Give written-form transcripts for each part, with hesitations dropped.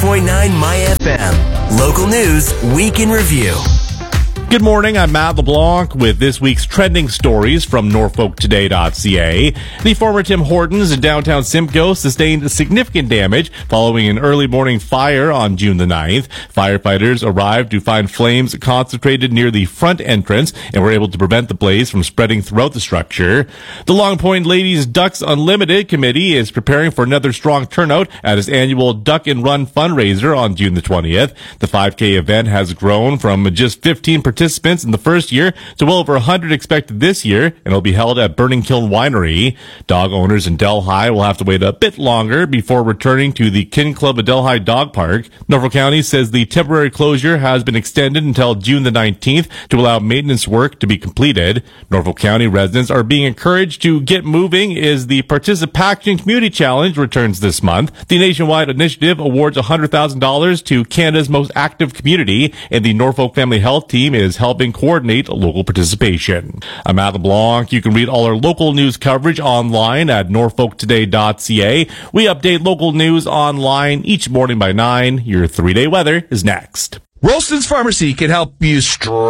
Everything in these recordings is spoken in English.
100.9 My FM. Local news, week in review. Good morning, I'm Matt LeBlanc with this week's trending stories from NorfolkToday.ca. The former Tim Hortons in downtown Simcoe sustained significant damage following an early morning fire on June the 9th. Firefighters arrived to find flames concentrated near the front entrance and were able to prevent the blaze from spreading throughout the structure. The Long Point Ladies Ducks Unlimited Committee is preparing for another strong turnout at its annual Duck and Run fundraiser on June the 20th. The 5K event has grown from just 15 participants in the first year to well over 100 expected this year, and it'll be held at Burning Kiln Winery. Dog owners in Delhi will have to wait a bit longer before returning to the Kin Club of Delhi Dog Park. Norfolk County says the temporary closure has been extended until June the 19th to allow maintenance work to be completed. Norfolk County residents are being encouraged to get moving as the Participation Community Challenge returns this month. The nationwide initiative awards $100,000 to Canada's most active community, and the Norfolk Family Health Team is helping coordinate local participation. I'm Matt LeBlanc. You can read all our local news coverage online at norfolktoday.ca. We update local news online each morning by 9. Your 3-day weather is next. Rolston's Pharmacy can help you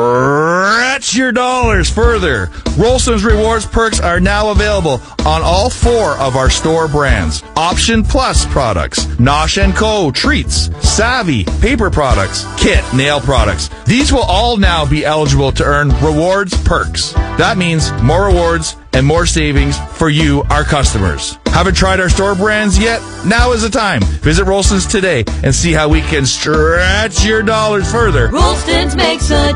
stretch your dollars further. Rolston's Rewards Perks are now available on all 4 of our store brands. Option Plus products, Nosh & Co. treats, Savvy paper products, Kit nail products. These will all now be eligible to earn Rewards Perks. That means more rewards and more savings for you, our customers. Haven't tried our store brands yet? Now is the time. Visit Rolston's today and see how we can stretch your dollars further. Rolston's makes a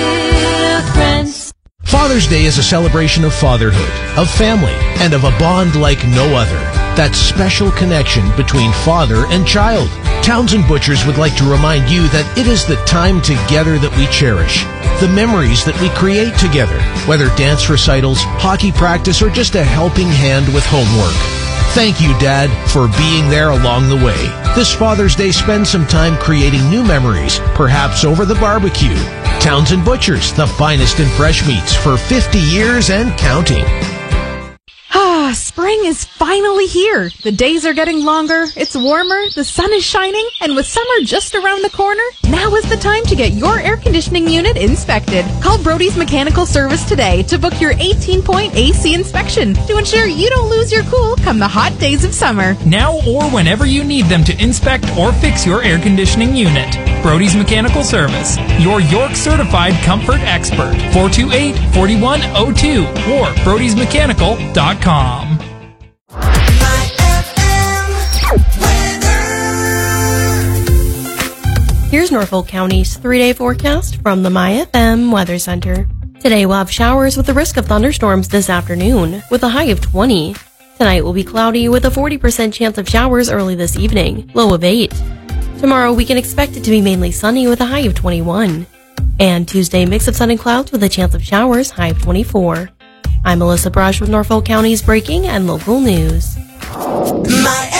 difference. Father's Day is a celebration of fatherhood, of family, and of a bond like no other. That special connection between father and child. Townsend Butchers would like to remind you that it is the time together that we cherish. The memories that we create together, whether dance recitals, hockey practice, or just a helping hand with homework. Thank you, Dad, for being there along the way. This Father's Day, spend some time creating new memories, perhaps over the barbecue. Townsend Butchers, the finest in fresh meats for 50 years and counting. Spring is finally here. The days are getting longer, it's warmer, the sun is shining, and with summer just around the corner, now is the time to get your air conditioning unit inspected. Call Brody's Mechanical Service today to book your 18-point AC inspection to ensure you don't lose your cool come the hot days of summer. Now or whenever you need them to inspect or fix your air conditioning unit. Brody's Mechanical Service, your York certified comfort expert. 428-4102 or brodysmechanical.com. Here's Norfolk County's 3-day forecast from the My FM Weather Center. Today we'll have showers with the risk of thunderstorms this afternoon, with a high of 20. Tonight will be cloudy with a 40% chance of showers early this evening, low of 8. Tomorrow we can expect it to be mainly sunny with a high of 21. And Tuesday, mix of sun and clouds with a chance of showers, high of 24. I'm Melissa Brush with Norfolk County's breaking and local news. My